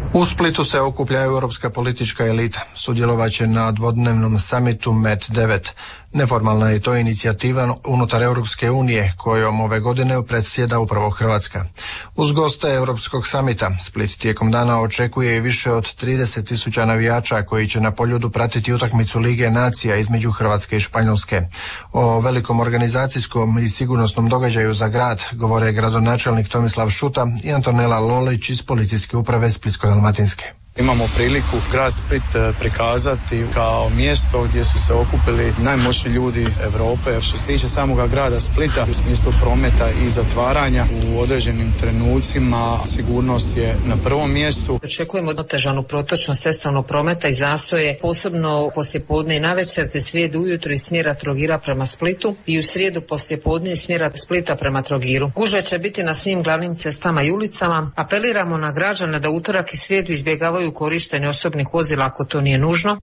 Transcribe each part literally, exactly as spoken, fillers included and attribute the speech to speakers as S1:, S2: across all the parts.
S1: U Splitu se okuplja europska politička elita. Sudjelovaće na dvodnevnom samitu Med devet. Neformalna je to inicijativa unutar Europske unije, kojom ove godine predsjeda upravo Hrvatska. Uz goste Europskog samita, Split tijekom dana očekuje i više od trideset tisuća navijača koji će na Poljudu pratiti utakmicu Lige nacija između Hrvatske i Španjolske. O velikom organizacijskom i sigurnosnom događaju za grad govore gradonačelnik Tomislav Šuta i Antonela Lolić iz Policijske uprave Splitsko-dalmatinske.
S2: Imamo priliku grad Split prikazati kao mjesto gdje su se okupili najmoćniji ljudi Europe. Što se tiče samoga grada Splita, u smislu prometa i zatvaranja u određenim trenucima, sigurnost je na prvom mjestu.
S3: Očekujemo otežanu protočnost cestovnog prometa i zastoje, posebno poslijepodne i navečer, te srijedu ujutro iz smjera Trogira prema Splitu i u srijedu poslijepodne iz smjera Splita prema Trogiru. Gužve će biti na svim glavnim cestama i ulicama. Apeliramo na građane da utorak i srijedu izbjegavaju korištenje osobnih vozila ako to nije nužno.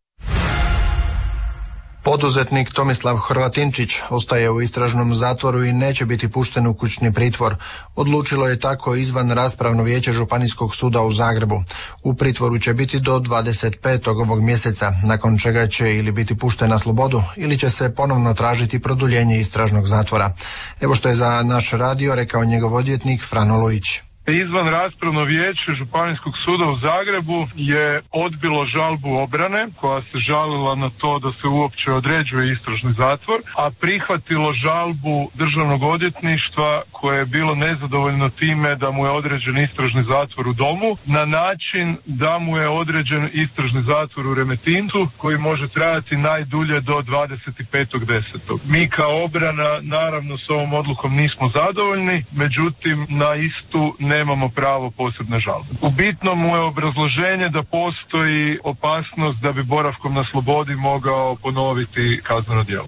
S1: Poduzetnik Tomislav Hrvatinčić ostaje u istražnom zatvoru i neće biti pušten u kućni pritvor. Odlučilo je tako izvan raspravno vijeće Županijskog suda u Zagrebu. U pritvoru će biti do dvadeset petog ovog mjeseca, nakon čega će ili biti pušten na slobodu ili će se ponovno tražiti produljenje istražnog zatvora. Evo što je za naš radio rekao njegov odvjetnik Frano Lujić.
S4: Izvan raspravno vijeće Županijskog suda u Zagrebu je odbilo žalbu obrane koja se žalila na to da se uopće određuje istražni zatvor, a prihvatilo žalbu državnog odvjetništva koje je bilo nezadovoljno time da mu je određen istražni zatvor u domu na način da mu je određen istražni zatvor u Remetincu koji može trajati najdulje do dvadeset petog desetog Mi kao obrana naravno s ovom odlukom nismo zadovoljni, međutim na istu nemamo pravo posebne žalbe. U bitnom mu je obrazloženje da postoji opasnost da bi boravkom na slobodi mogao ponoviti kazneno djelo.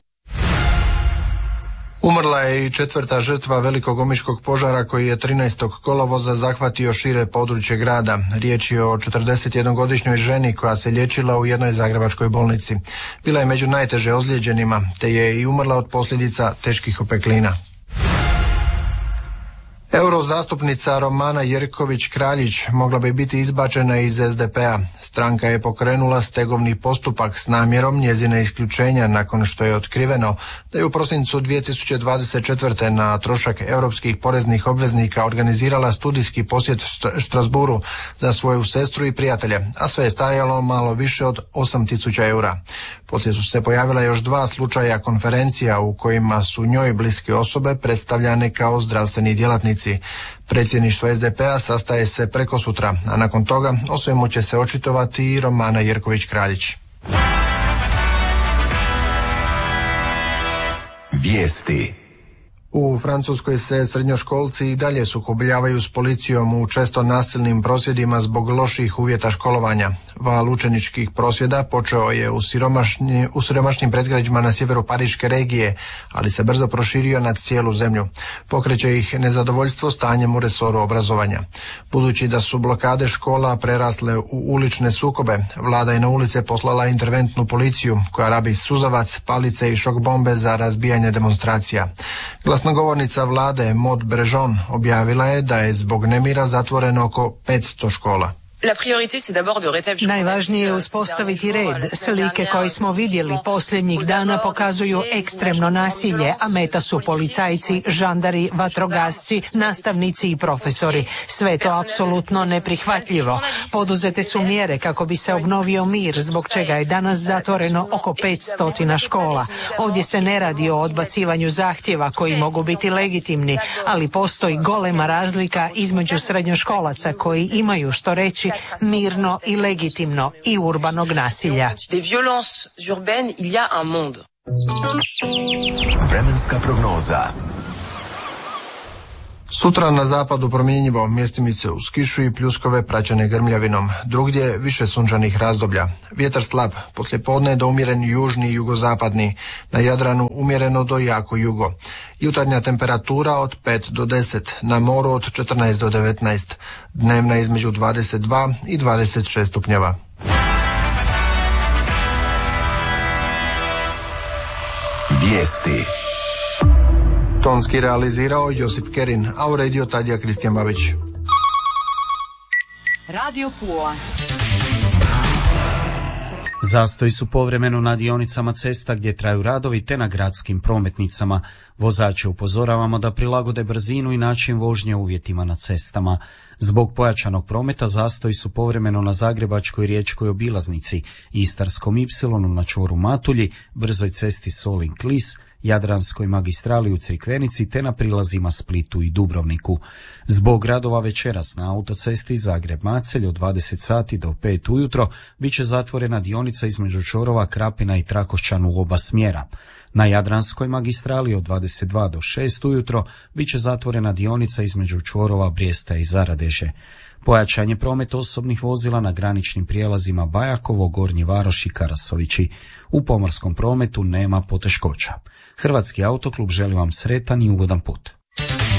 S1: Umrla je i četvrta žrtva velikog omiškog požara koji je trinaestog kolovoza zahvatio šire područje grada. Riječ je o četrdesetjednogodišnjoj ženi koja se liječila u jednoj zagrebačkoj bolnici. Bila je među najteže ozlijeđenima, te je i umrla od posljedica teških opeklina. Eurozastupnica Romana Jerković-Kraljić mogla bi biti izbačena iz es de pe a. Stranka je pokrenula stegovni postupak s namjerom njezine isključenja nakon što je otkriveno da je u prosincu dvije tisuće dvadeset četvrte. na trošak europskih poreznih obveznika organizirala studijski posjet Štrasburu za svoju sestru i prijatelje, a sve je stajalo malo više od osam tisuća eura. Poslije su se pojavila još dva slučaja konferencija u kojima su njoj bliske osobe predstavljane kao zdravstveni djelatnici. Predsjedništvo es de pe a sastaje se preko sutra, a nakon toga o svemu će se očitovati i Romana Jerković-Kraljić.
S5: Vijesti.
S1: U Francuskoj se srednjoškolci i dalje sukobljavaju s policijom u često nasilnim prosvjedima zbog loših uvjeta školovanja. Val učeničkih prosvjeda počeo je u, siromašni, u siromašnim predgrađima na sjeveru Pariške regije, ali se brzo proširio na cijelu zemlju. Pokreće ih nezadovoljstvo stanjem u resoru obrazovanja. Budući da su blokade škola prerasle u ulične sukobe, vlada je na ulice poslala interventnu policiju koja rabi suzavac, palice i šok bombe za razbijanje demonstracija. Glasnogovornica vlade Maud Brejon objavila je da je zbog nemira zatvoreno oko petsto škola.
S6: Najvažnije je uspostaviti red. Slike koje smo vidjeli posljednjih dana pokazuju ekstremno nasilje, a meta su policajci, žandari, vatrogasci, nastavnici i profesori. Sve je to apsolutno neprihvatljivo. Poduzete su mjere kako bi se obnovio mir, zbog čega je danas zatvoreno oko petsto škola. Ovdje se ne radi o odbacivanju zahtjeva koji mogu biti legitimni, ali postoji golema razlika između srednjoškolaca koji imaju što reći mirno i legitimno i urbanog nasilja.
S5: Vremenska prognoza.
S1: Sutra na zapadu promjenjivo, mjestimice uz kišu i pljuskove praćene grmljavinom. Drugdje više sunčanih razdoblja. Vjetar slab, poslijepodne do umjeren južni i jugozapadni. Na Jadranu umjereno do jako jugo. Jutarnja temperatura od pet do deset, na moru od četrnaest do devetnaest. Dnevna između dvadeset dva i dvadeset šest stupnjeva.
S5: Vijesti.
S1: Tonski realizirao Josip Kerin, a u rediju Tadija Kristijan Babić.
S7: Radio Pula.
S8: Zastoji su povremeno na dionicama cesta gdje traju radovi te na gradskim prometnicama. Vozače upozoravamo da prilagode brzinu i način vožnje uvjetima na cestama. Zbog pojačanog prometa zastoji su povremeno na Zagrebačkoj riječkoj obilaznici, Istarskom ipsilonu na čvoru Matulji, brzoj cesti Solin-Klis, Jadranskoj magistrali u Crikvenici te na prilazima Splitu i Dubrovniku. Zbog radova večeras na autocesti Zagreb-Macelj od dvadeset sati do pet ujutro bit će zatvorena dionica između čvorova Krapina i Trakošćan u oba smjera. Na Jadranskoj magistrali od dvadeset dva do šest ujutro bit će zatvorena dionica između čvorova Brijesta i Zaradeže. Pojačan je promet osobnih vozila na graničnim prijelazima Bajakovo, Gornji Varoš i Karasovići. U pomorskom prometu nema poteškoća. Hrvatski autoklub želi vam sretan i ugodan put.